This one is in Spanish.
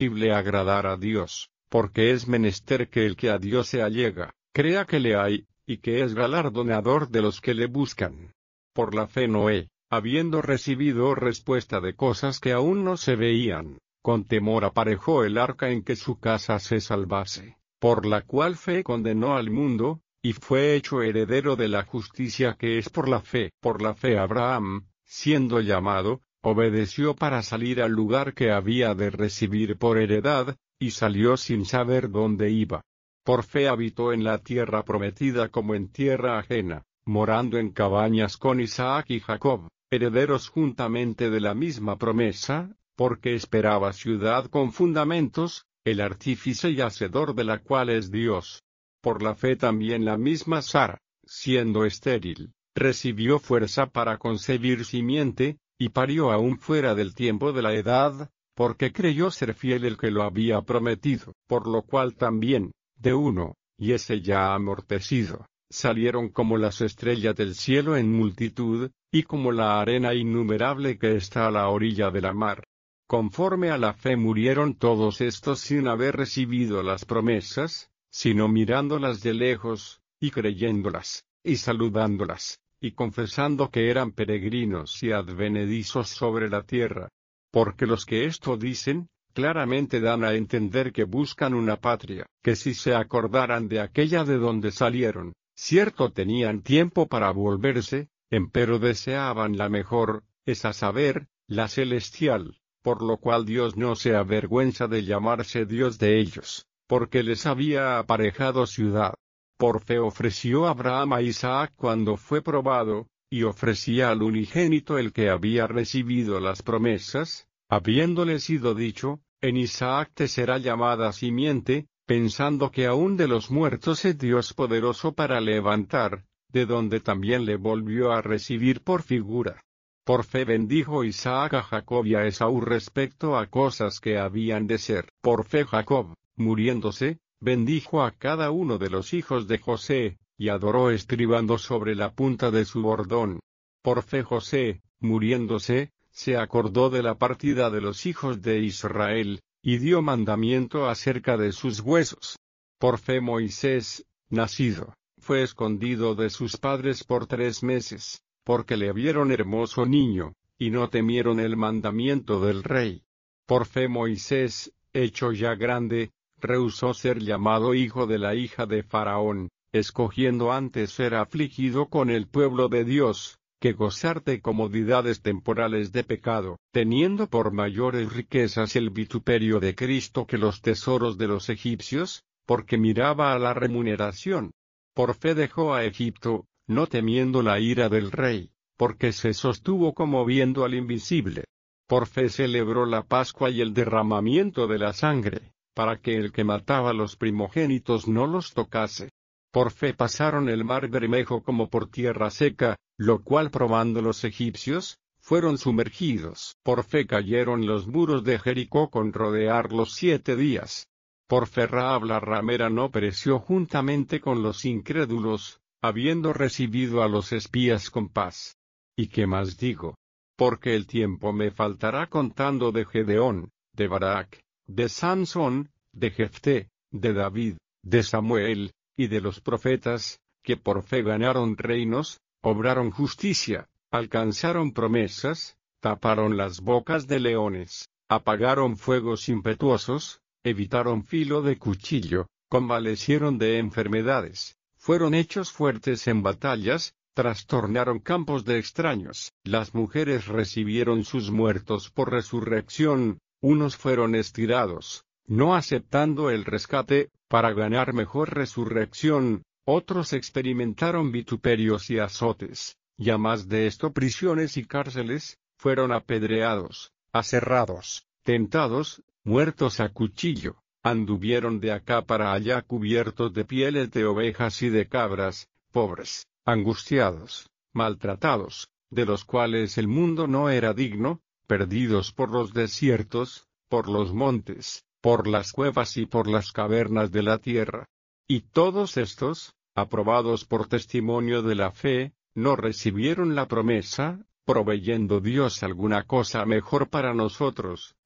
posible agradar a Dios, porque es menester que el que a Dios se allega, crea que le hay, y que es galardonador de los que le buscan. Por la fe Noé, habiendo recibido respuesta de cosas que aún no se veían, con temor aparejó el arca en que su casa se salvase, por la cual fe condenó al mundo, y fue hecho heredero de la justicia que es por la fe. Por la fe Abraham, siendo llamado, obedeció para salir al lugar que había de recibir por heredad, y salió sin saber dónde iba. Por fe habitó en la tierra prometida como en tierra ajena, morando en cabañas con Isaac y Jacob, herederos juntamente de la misma promesa, porque esperaba ciudad con fundamentos, el artífice y hacedor de la cual es Dios. Por la fe también la misma Sara, siendo estéril, recibió fuerza para concebir simiente, y parió aún fuera del tiempo de la edad, porque creyó ser fiel el que lo había prometido, por lo cual también, de uno, y ese ya amortecido, salieron como las estrellas del cielo en multitud, y como la arena innumerable que está a la orilla de la mar. Conforme a la fe murieron todos estos sin haber recibido las promesas, sino mirándolas de lejos, y creyéndolas, y saludándolas, y confesando que eran peregrinos y advenedizos sobre la tierra. Porque los que esto dicen, claramente dan a entender que buscan una patria, que si se acordaran de aquella de donde salieron, cierto tenían tiempo para volverse, empero deseaban la mejor, es a saber, la celestial, por lo cual Dios no se avergüenza de llamarse Dios de ellos, porque les había aparejado ciudad. Por fe ofreció Abraham a Isaac cuando fue probado, y ofrecía al unigénito el que había recibido las promesas, habiéndole sido dicho, en Isaac te será llamada simiente, pensando que aún de los muertos es Dios poderoso para levantar, de donde también le volvió a recibir por figura. Por fe bendijo Isaac a Jacob y a Esaú respecto a cosas que habían de ser. Por fe Jacob, muriéndose, bendijo a cada uno de los hijos de José, y adoró estribando sobre la punta de su bordón. Por fe José, muriéndose, se acordó de la partida de los hijos de Israel, y dio mandamiento acerca de sus huesos. Por fe Moisés, nacido, fue escondido de sus padres por 3 meses, porque le vieron hermoso niño, y no temieron el mandamiento del rey. Por fe Moisés, hecho ya grande, rehusó ser llamado hijo de la hija de Faraón, escogiendo antes ser afligido con el pueblo de Dios, que gozar de comodidades temporales de pecado, teniendo por mayores riquezas el vituperio de Cristo que los tesoros de los egipcios, porque miraba a la remuneración. Por fe dejó a Egipto, no temiendo la ira del rey, porque se sostuvo como viendo al invisible. Por fe celebró la Pascua y el derramamiento de la sangre, para que el que mataba los primogénitos no los tocase. Por fe pasaron el mar Bermejo como por tierra seca, lo cual probando los egipcios, fueron sumergidos. Por fe cayeron los muros de Jericó con rodearlos 7 días. Por fe Rahab la ramera no pereció juntamente con los incrédulos, habiendo recibido a los espías con paz. ¿Y qué más digo? Porque el tiempo me faltará contando de Gedeón, de Barak, de Sansón, de Jefté, de David, de Samuel, y de los profetas, que por fe ganaron reinos, obraron justicia, alcanzaron promesas, taparon las bocas de leones, apagaron fuegos impetuosos, evitaron filo de cuchillo, convalecieron de enfermedades, fueron hechos fuertes en batallas, trastornaron campos de extraños. Las mujeres recibieron sus muertos por resurrección, unos fueron estirados, no aceptando el rescate, para ganar mejor resurrección, otros experimentaron vituperios y azotes, y a más de esto prisiones y cárceles, fueron apedreados, aserrados, tentados, muertos a cuchillo, anduvieron de acá para allá cubiertos de pieles de ovejas y de cabras, pobres, angustiados, maltratados, de los cuales el mundo no era digno, perdidos por los desiertos, por los montes, por las cuevas y por las cavernas de la tierra. Y todos estos, aprobados por testimonio de la fe, no recibieron la promesa, proveyendo Dios alguna cosa mejor para nosotros,